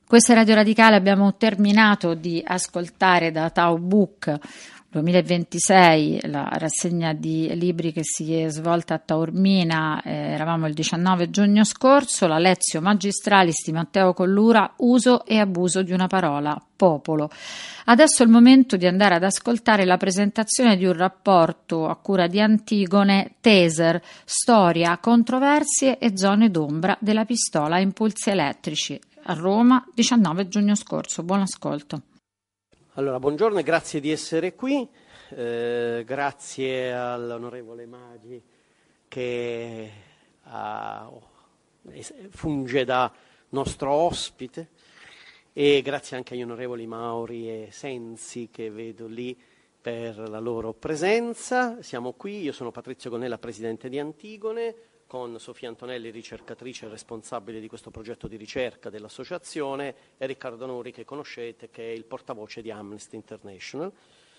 Questa è Radio Radicale, abbiamo terminato di ascoltare da Tau Book 2026 la rassegna di libri che si è svolta a Taormina, eravamo il 19 giugno scorso, la Lezio Magistralis di Matteo Collura, Uso e abuso di una parola, popolo. Adesso è il momento di andare ad ascoltare la presentazione di un rapporto a cura di Antigone, Taser, storia, controversie e zone d'ombra della pistola a impulsi elettrici, a Roma, 19 giugno scorso. Buon ascolto. Allora, buongiorno e grazie di essere qui, grazie all'onorevole Maggi che funge da nostro ospite e grazie anche agli onorevoli Mauri e Sensi che vedo lì per la loro presenza. Siamo qui, io sono Patrizio Gonnella, presidente di Antigone, con Sofia Antonelli, ricercatrice e responsabile di questo progetto di ricerca dell'associazione, e Riccardo Nuri, che conoscete, che è il portavoce di Amnesty International.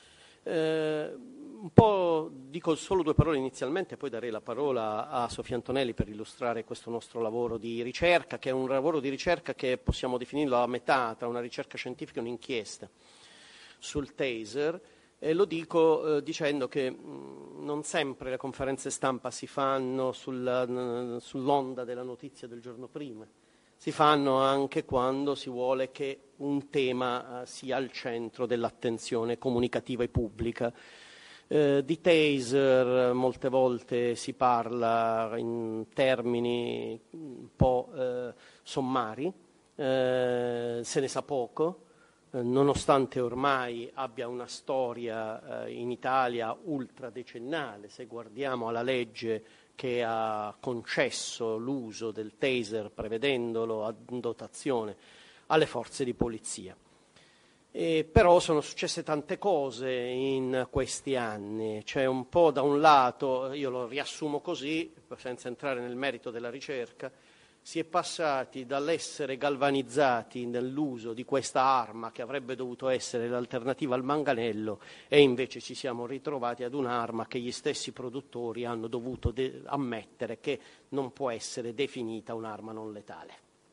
Un po' dico solo due parole inizialmente, poi darei la parola a Sofia Antonelli per illustrare questo nostro lavoro di ricerca, che è un lavoro di ricerca che possiamo definirlo a metà tra una ricerca scientifica e un'inchiesta sul Taser. E lo dico dicendo che non sempre le conferenze stampa si fanno sull'onda della notizia del giorno prima, si fanno anche quando si vuole che un tema sia al centro dell'attenzione comunicativa e pubblica. Di Taser molte volte si parla in termini un po' sommari, se ne sa poco. Nonostante ormai abbia una storia in Italia ultradecennale, se guardiamo alla legge che ha concesso l'uso del Taser prevedendolo a dotazione alle forze di polizia. Però sono successe tante cose in questi anni, c'è un po' da un lato, io lo riassumo così, senza entrare nel merito della ricerca, si è passati dall'essere galvanizzati nell'uso di questa arma che avrebbe dovuto essere l'alternativa al manganello e invece ci siamo ritrovati ad un'arma che gli stessi produttori hanno dovuto ammettere che non può essere definita un'arma non letale.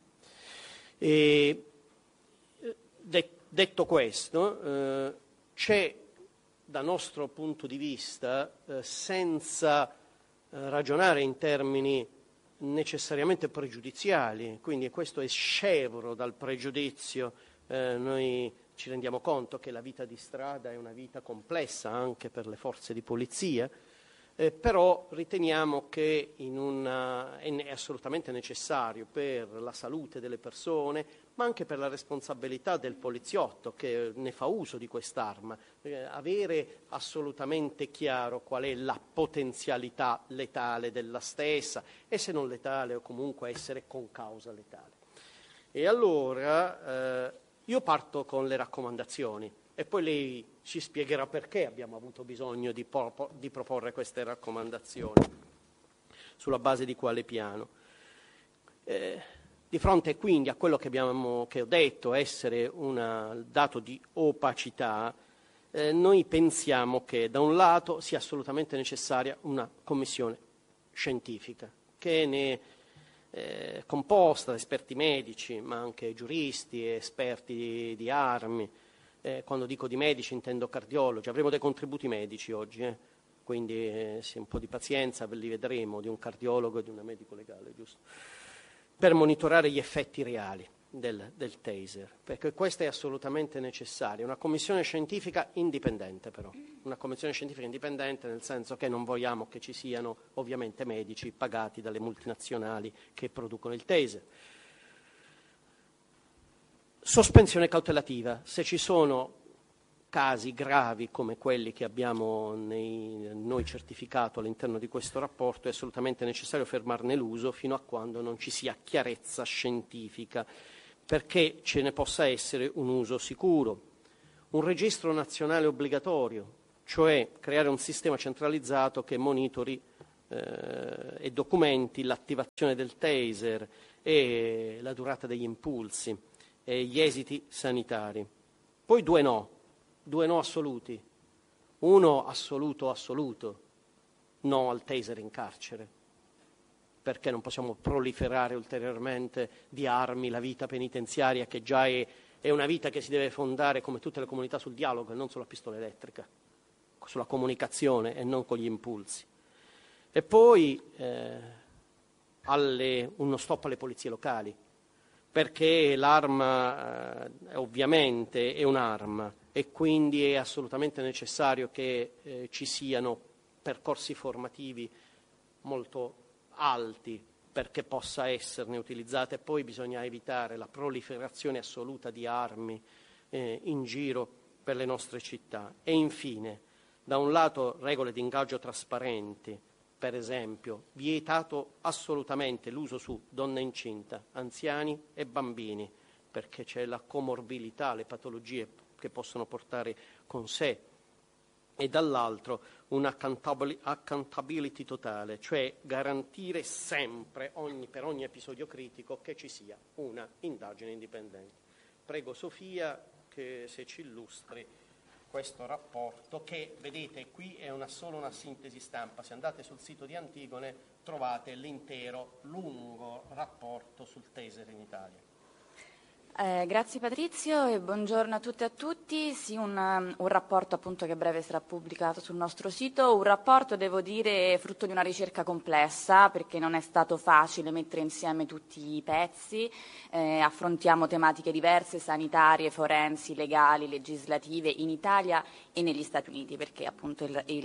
Detto questo, c'è dal nostro punto di vista, senza ragionare in termini necessariamente pregiudiziali, quindi questo è scevro dal pregiudizio, noi ci rendiamo conto che la vita di strada è una vita complessa anche per le forze di polizia, però riteniamo che è assolutamente necessario per la salute delle persone, ma anche per la responsabilità del poliziotto che ne fa uso di quest'arma, avere assolutamente chiaro qual è la potenzialità letale della stessa e se non letale o comunque essere con causa letale. E allora io parto con le raccomandazioni e poi lei ci spiegherà perché abbiamo avuto bisogno di proporre queste raccomandazioni, sulla base di quale piano. Di fronte quindi a quello che ho detto essere un dato di opacità, noi pensiamo che da un lato sia assolutamente necessaria una commissione scientifica che ne composta da esperti medici, ma anche giuristi, esperti di armi. Quando dico di medici intendo cardiologi, avremo dei contributi medici oggi, quindi se un po' di pazienza li vedremo, di un cardiologo e di un medico legale, giusto? Per monitorare gli effetti reali del Taser, perché questo è assolutamente necessario. Una commissione scientifica indipendente però, una commissione scientifica indipendente nel senso che non vogliamo che ci siano ovviamente medici pagati dalle multinazionali che producono il Taser. Sospensione cautelativa, se ci sono casi gravi come quelli che abbiamo noi certificato all'interno di questo rapporto, è assolutamente necessario fermarne l'uso fino a quando non ci sia chiarezza scientifica, perché ce ne possa essere un uso sicuro. Un registro nazionale obbligatorio, cioè creare un sistema centralizzato che monitori e documenti l'attivazione del Taser e la durata degli impulsi e gli esiti sanitari. Poi due no assoluti. Uno assoluto, no al Taser in carcere. perché non possiamo proliferare ulteriormente di armi la vita penitenziaria, che già è una vita che si deve fondare, come tutte le comunità, sul dialogo e non sulla pistola elettrica, sulla comunicazione e non con gli impulsi. E poi uno stop alle polizie locali, perché l'arma ovviamente è un'arma e quindi è assolutamente necessario che ci siano percorsi formativi molto alti perché possa esserne utilizzata, e poi bisogna evitare la proliferazione assoluta di armi in giro per le nostre città. E infine, da un lato regole di ingaggio trasparenti, per esempio vietato assolutamente l'uso su donne incinte, anziani e bambini, perché c'è la comorbidità, le patologie che possono portare con sé, e dall'altro accountability totale, cioè garantire sempre, per ogni episodio critico, che ci sia una indagine indipendente. Prego Sofia che se ci illustri questo rapporto, che vedete qui è solo una sintesi stampa. Se andate sul sito di Antigone trovate l'intero lungo rapporto sul taser in Italia. Grazie Patrizio e buongiorno a tutte e a tutti. Sì, un rapporto appunto che a breve sarà pubblicato sul nostro sito, un rapporto devo dire frutto di una ricerca complessa, perché non è stato facile mettere insieme tutti i pezzi, affrontiamo tematiche diverse, sanitarie, forensi, legali, legislative in Italia e negli Stati Uniti, perché appunto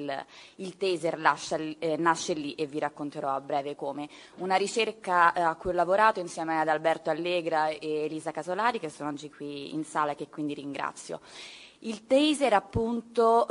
il taser nasce lì e vi racconterò a breve come. Una ricerca a cui ho lavorato insieme ad Alberto Allegra e Elisa Casolari, che sono oggi qui in sala e che quindi ringrazio. Il taser appunto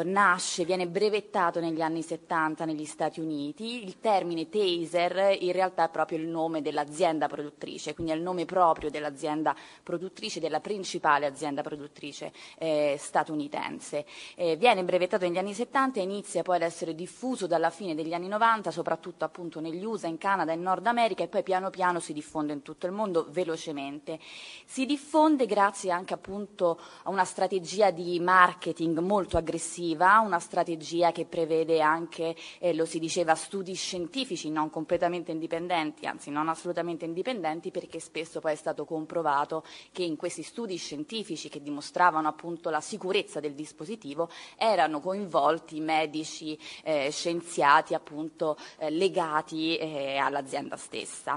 viene brevettato negli anni 70 negli Stati Uniti. Il termine taser in realtà è proprio il nome dell'azienda produttrice, quindi è il nome proprio dell'azienda produttrice, della principale azienda produttrice statunitense. Viene brevettato negli anni 70 e inizia poi ad essere diffuso dalla fine degli anni 90, soprattutto appunto negli USA, in Canada e in Nord America, e poi piano piano si diffonde in tutto il mondo velocemente. Si diffonde grazie anche appunto a una strategia di marketing molto aggressiva, una strategia che prevede anche, lo si diceva, studi scientifici non completamente indipendenti, anzi non assolutamente indipendenti, perché spesso poi è stato comprovato che in questi studi scientifici che dimostravano appunto la sicurezza del dispositivo erano coinvolti medici, scienziati appunto legati all'azienda stessa.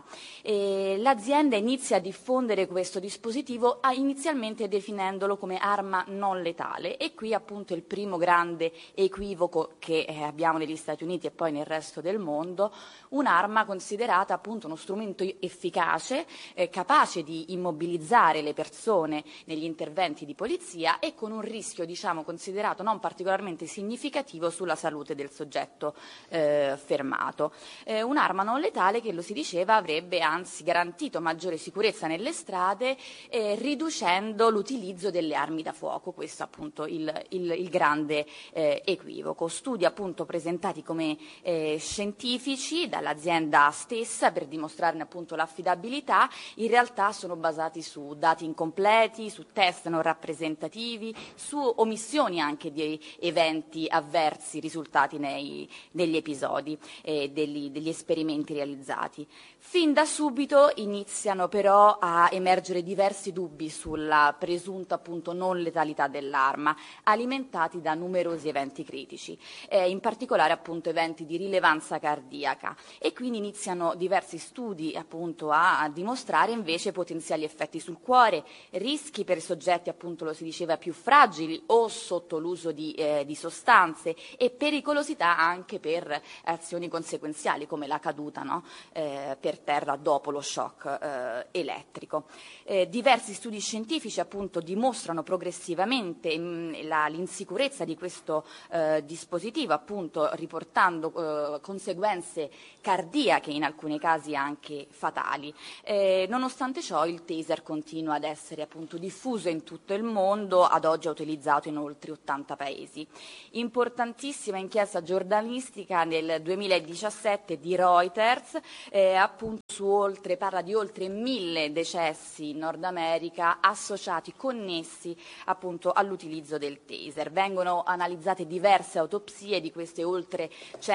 L'azienda inizia a diffondere questo dispositivo inizialmente definendolo come arma non letale, e qui appunto il primo grande equivoco che abbiamo negli Stati Uniti e poi nel resto del mondo: un'arma considerata appunto uno strumento efficace, capace di immobilizzare le persone negli interventi di polizia e con un rischio diciamo considerato non particolarmente significativo sulla salute del soggetto fermato. Un'arma non letale che, lo si diceva, avrebbe anzi garantito maggiore sicurezza nelle strade, riducendo l'utilizzo delle armi da fuoco. Questo appunto il grande equivoco. Studi appunto presentati come scientifici dall'azienda stessa per dimostrarne appunto l'affidabilità, in realtà sono basati su dati incompleti, su test non rappresentativi, su omissioni anche di eventi avversi risultati negli episodi degli esperimenti realizzati. Fin da subito iniziano però a emergere diversi dubbi sulla presunta appunto non letalità dell'arma, alimentati da numerosi eventi critici, in particolare appunto eventi di rilevanza cardiaca, e quindi iniziano diversi studi appunto a dimostrare invece potenziali effetti sul cuore, rischi per soggetti appunto, lo si diceva, più fragili o sotto l'uso di sostanze, e pericolosità anche per azioni conseguenziali come la caduta, no? Per terra dopo lo shock elettrico. Diversi studi scientifici appunto dimostrano progressivamente l'insicurezza di questo dispositivo, appunto riportando conseguenze cardiache, in alcuni casi anche fatali. Nonostante ciò il taser continua ad essere appunto diffuso in tutto il mondo, ad oggi è utilizzato in oltre 80 paesi. Importantissima inchiesta giornalistica nel 2017 di Reuters, appunto parla di oltre 1000 decessi in Nord America associati, connessi appunto appunto all'utilizzo del taser. Vengono analizzate diverse autopsie, di queste oltre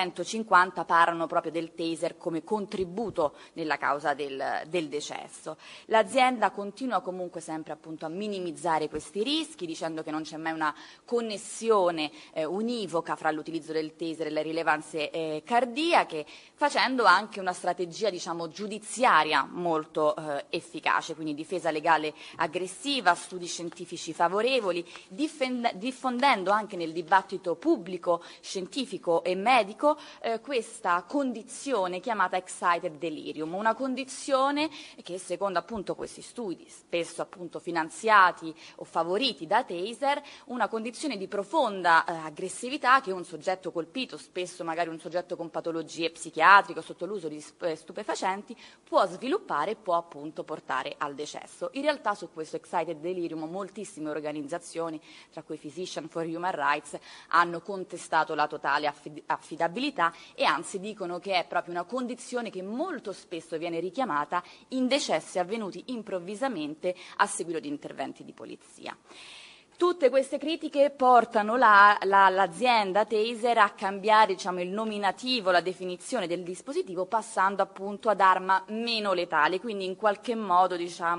150 parlano proprio del taser come contributo nella causa del decesso. L'azienda continua comunque sempre appunto a minimizzare questi rischi, dicendo che non c'è mai una connessione univoca fra l'utilizzo del taser e le rilevanze cardiache, facendo anche una strategia giudiziaria molto efficace, quindi difesa legale aggressiva, studi scientifici favorevoli, diffondendo anche nel dibattito pubblico, scientifico e medico questa condizione chiamata excited delirium, una condizione che secondo appunto questi studi, spesso appunto finanziati o favoriti da taser, una condizione di profonda aggressività che un soggetto colpito, spesso magari un soggetto con patologie psichiatriche sotto l'uso di stupefacenti, può sviluppare e può appunto portare al decesso. In realtà su questo excited delirium moltissime organizzazioni, tra cui Physicians for Human Rights, hanno contestato la totale affidabilità e anzi dicono che è proprio una condizione che molto spesso viene richiamata in decessi avvenuti improvvisamente a seguito di interventi di polizia. Tutte queste critiche portano l'azienda Taser a cambiare il nominativo, la definizione del dispositivo, passando appunto ad arma meno letale, quindi in qualche modo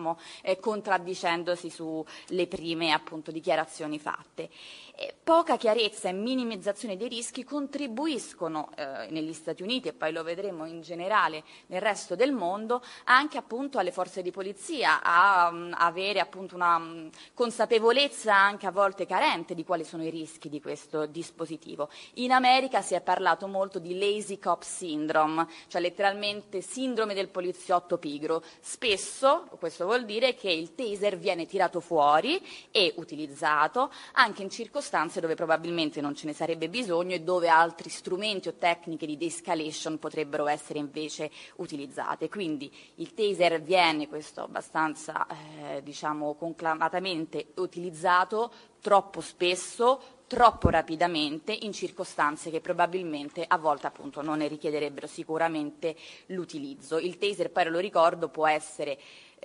contraddicendosi sulle prime appunto dichiarazioni fatte. Poca chiarezza e minimizzazione dei rischi contribuiscono negli Stati Uniti, e poi lo vedremo in generale nel resto del mondo, anche appunto alle forze di polizia a avere appunto una consapevolezza anche a volte carente di quali sono i rischi di questo dispositivo. In America si è parlato molto di lazy cop syndrome, cioè letteralmente sindrome del poliziotto pigro. Spesso questo vuol dire che il taser viene tirato fuori e utilizzato anche in circostanze dove probabilmente non ce ne sarebbe bisogno e dove altri strumenti o tecniche di de-escalation potrebbero essere invece utilizzate. Quindi il taser viene, questo abbastanza conclamatamente, utilizzato troppo spesso, troppo rapidamente, in circostanze che probabilmente a volte appunto non ne richiederebbero sicuramente l'utilizzo. Il taser, poi lo ricordo, può essere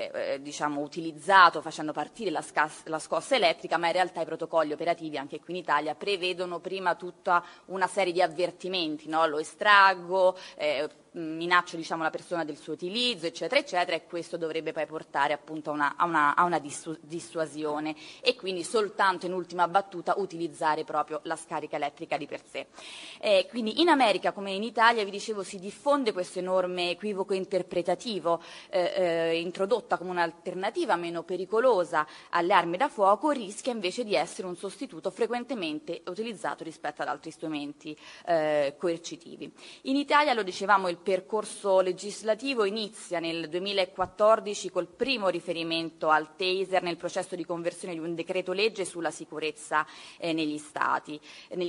utilizzato facendo partire la scossa elettrica, ma in realtà i protocolli operativi anche qui in Italia prevedono prima tutta una serie di avvertimenti, no? Lo estraggo, minaccio la persona del suo utilizzo, eccetera, eccetera, e questo dovrebbe poi portare appunto a una dissuasione e quindi soltanto in ultima battuta utilizzare proprio la scarica elettrica di per sé. Quindi in America come in Italia, vi dicevo, si diffonde questo enorme equivoco interpretativo introdotto come un'alternativa meno pericolosa alle armi da fuoco, rischia invece di essere un sostituto frequentemente utilizzato rispetto ad altri strumenti coercitivi. In Italia, lo dicevamo, il percorso legislativo inizia nel 2014 col primo riferimento al taser nel processo di conversione di un decreto legge sulla sicurezza negli stadi.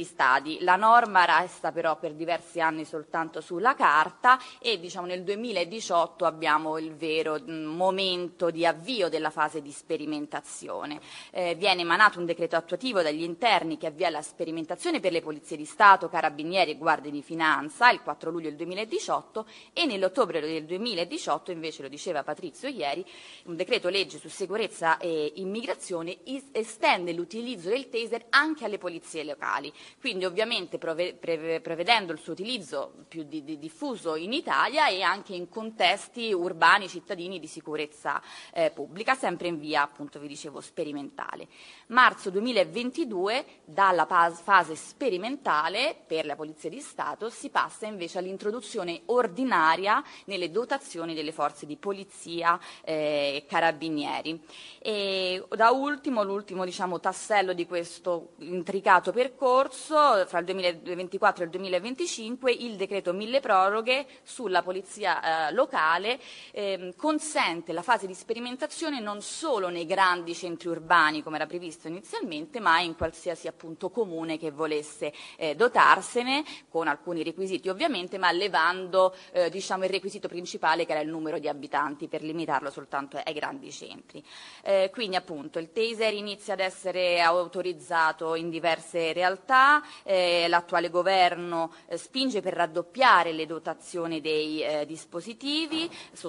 La norma resta però per diversi anni soltanto sulla carta e nel 2018 abbiamo il vero momento di avvio della fase di sperimentazione. Viene emanato un decreto attuativo dagli interni che avvia la sperimentazione per le polizie di Stato, carabinieri e guardie di finanza il 4 luglio del 2018 e nell'ottobre del 2018, invece, lo diceva Patrizio ieri, un decreto legge su sicurezza e immigrazione estende l'utilizzo del taser anche alle polizie locali, quindi ovviamente prevedendo il suo utilizzo più diffuso in Italia e anche in contesti urbani cittadini di sicurezza pubblica, sempre in via, appunto, vi dicevo, sperimentale. Marzo 2022, dalla fase sperimentale per la Polizia di Stato si passa invece all'introduzione ordinaria nelle dotazioni delle forze di polizia e carabinieri. E da ultimo, l'ultimo tassello di questo intricato percorso, fra il 2024 e il 2025, il decreto milleproroghe sulla polizia locale consente la fase di sperimentazione non solo nei grandi centri urbani come era previsto inizialmente, ma in qualsiasi appunto comune che volesse dotarsene, con alcuni requisiti ovviamente, ma levando il requisito principale che era il numero di abitanti per limitarlo soltanto ai grandi centri. Quindi appunto il taser inizia ad essere autorizzato in diverse realtà, l'attuale governo spinge per raddoppiare le dotazioni dei dispositivi,